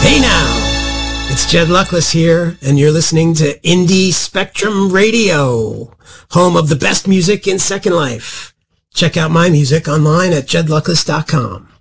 Hey now, it's Jed Luckless here, and you're listening to Indie Spectrum Radio, home of the best music in Second Life. Check out my music online at jedluckless.com.